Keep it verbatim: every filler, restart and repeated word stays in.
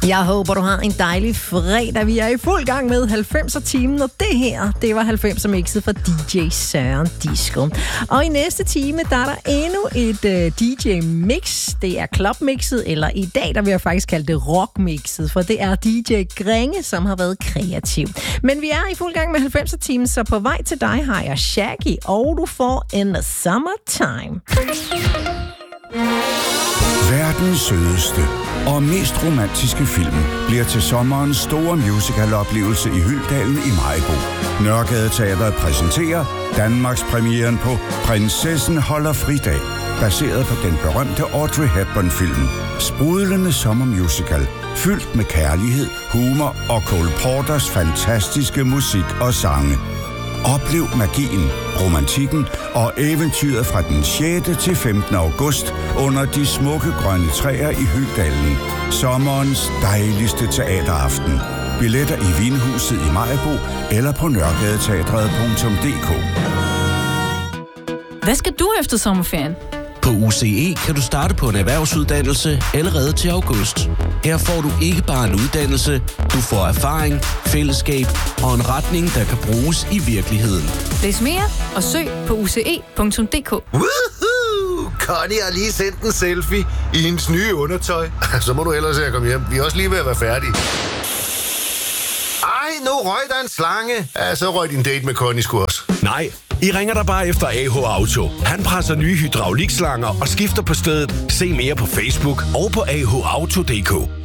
Jeg håber, du har en dejlig fredag. Vi er i fuld gang med halvfemser-timen, og det her, det var halvfemser-mixet for D J Søren Disco. Og i næste time, der er der endnu et uh, D J-mix. Det er club-mixet, eller i dag, der vil jeg faktisk kalde det rock-mixet, for det er D J Gringe, som har været kreativ. Men vi er i fuld gang med halvfemser-timen, så på vej til dig har jeg Shaggy, og du får In the Summertime. Verdens sødeste og mest romantiske film bliver til sommerens store musicaloplevelse i Hyldalen i Maribo. Nørregade Teatret præsenterer Danmarks premieren på Prinsessen holder fridag, baseret på den berømte Audrey Hepburn-film. Sprudlende sommermusical, fyldt med kærlighed, humor og Cole Porters fantastiske musik og sange. Oplev magien, romantikken og eventyret fra den sjette til femtende august under de smukke grønne træer i Hyldalen. Sommerens dejligste teateraften. Billetter i Vinhuset i Maribo eller på nørregadeteatret punktum d k. Hvad skal du efter sommerferien? På U C E kan du starte på en erhvervsuddannelse allerede til august. Her får du ikke bare en uddannelse, du får erfaring, fællesskab og en retning, der kan bruges i virkeligheden. Læs mere og søg på u c e punktum d k. Woohoo! Connie har lige sendt en selfie i hendes nye undertøj. Så må du ellers se at komme hjem. Vi er også lige ved at være færdige. Ej, nu røg der en slange. Ja, så røg din date med Connie sgu også. Nej, I ringer der bare efter A H Auto. Han presser nye hydraulikslanger og skifter på stedet. Se mere på Facebook og på a h auto punktum d k.